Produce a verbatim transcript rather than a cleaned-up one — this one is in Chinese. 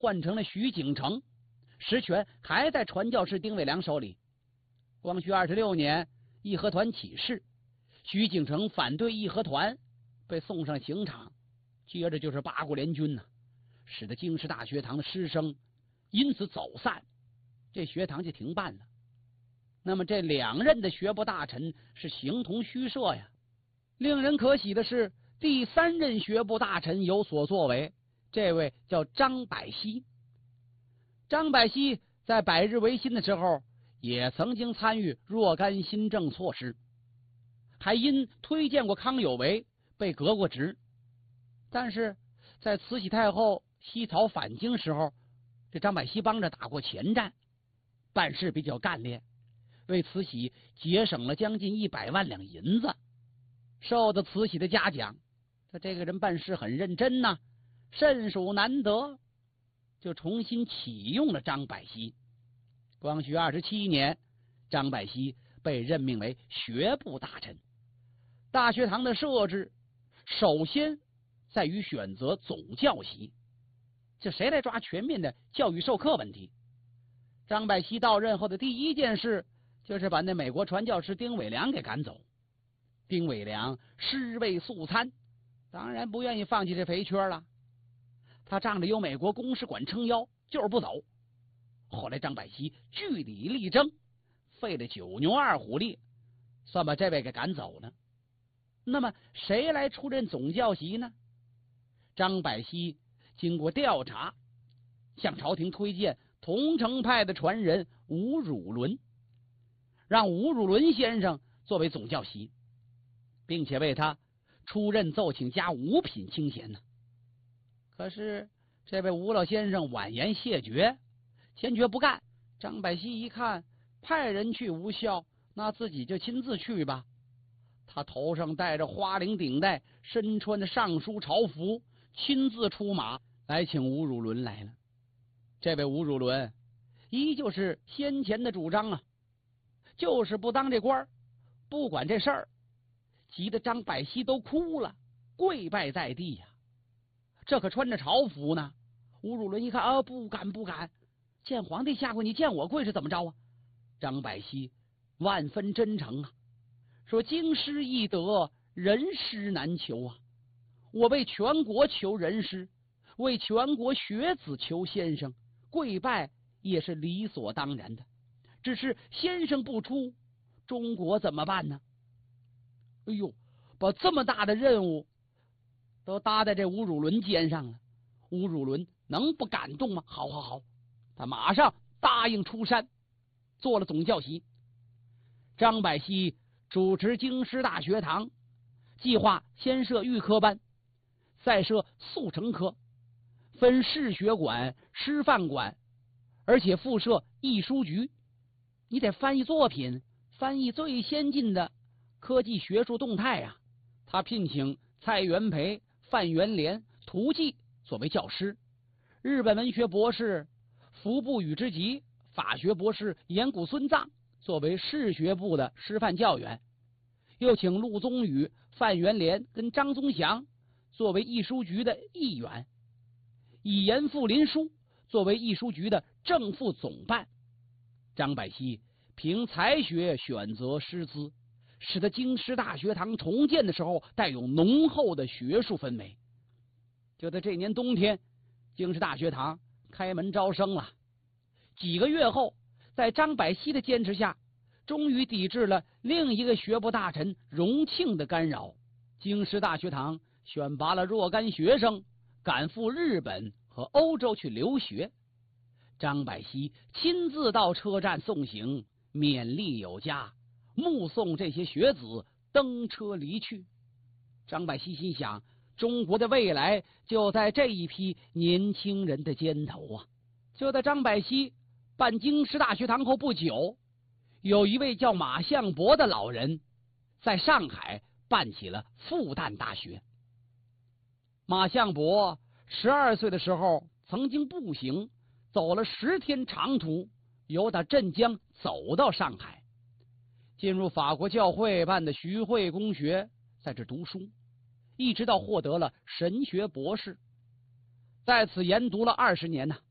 换成了徐景成，实权还在传教士丁伟良手里。光绪二十六年，义和团起事，徐景成反对义和团，被送上刑场。接着就是八国联军呢、啊，使得京师大学堂的师生因此走散，这学堂就停办了。那么这两任的学部大臣是形同虚设呀。令人可喜的是，第三任学部大臣有所作为，这位叫张百熙。张百熙在百日维新的时候也曾经参与若干新政措施，还因推荐过康有为被革过职。但是在慈禧太后西逃返京时候，这张百熙帮着打过前站，办事比较干练，为慈禧节省了将近一百万两银子，受到慈禧的嘉奖。他这个人办事很认真呐、啊，甚属难得，就重新启用了张百熙。光绪二十七年，张百熙被任命为学部大臣。大学堂的设置首先在于选择总教习，这谁来抓全面的教育授课问题？张百熙到任后的第一件事就是把那美国传教士丁伟良给赶走。丁伟良尸位素餐，当然不愿意放弃这肥缺了。他仗着有美国公使馆撑腰，就是不走。后来张百熙据理力争，费了九牛二虎力，算把这位给赶走了。那么谁来出任总教习呢？张百熙经过调查，向朝廷推荐桐城派的传人吴汝伦，让吴汝伦先生作为总教习，并且为他出任奏请加五品清衔呢。可是这位吴老先生婉言谢绝，坚决不干。张百熙一看派人去无效，那自己就亲自去吧。他头上戴着花翎顶戴，身穿的尚书朝服，亲自出马来请吴汝伦来了。这位吴汝伦依旧是先前的主张啊，就是不当这官，不管这事儿，急得张百熙都哭了，跪拜在地呀、啊。这可穿着朝服呢。吴汝伦一看啊，不敢不敢，见皇帝下跪，你见我跪是怎么着啊？张百熙万分真诚啊，说经师易得，人师难求啊。我为全国求人师，为全国学子求先生，跪拜也是理所当然的。只是先生不出，中国怎么办呢？哎呦，把这么大的任务都搭在这吴汝伦肩上了，吴汝伦能不感动吗？好好好，他马上答应出山，做了总教习。张百熙主持京师大学堂，计划先设预科班，再设速成科，分士学馆、师范馆，而且附设译书局。你得翻译作品，翻译最先进的科技学术动态啊。他聘请蔡元培、范元濂、涂季作为教师，日本文学博士服部宇之吉、法学博士岩谷孙藏作为士学部的师范教员，又请陆宗宇、范元濂跟张宗祥作为译书局的议员，以严复林书作为译书局的正副总办。张百熙凭才学选择师资，使得京师大学堂重建的时候带有浓厚的学术氛围。就在这年冬天，京师大学堂开门招生了。几个月后，在张百熙的坚持下，终于抵制了另一个学部大臣荣庆的干扰。京师大学堂选拔了若干学生赶赴日本和欧洲去留学。张百熙亲自到车站送行，勉励有加，目送这些学子登车离去。张百熙心想，中国的未来就在这一批年轻人的肩头啊！就在张百熙办京师大学堂后不久，有一位叫马相伯的老人在上海办起了复旦大学。马相伯十二岁的时候曾经步行走了十天长途，由他镇江走到上海，进入法国教会办的徐汇公学，在这读书，一直到获得了神学博士，在此研读了二十年呢、啊。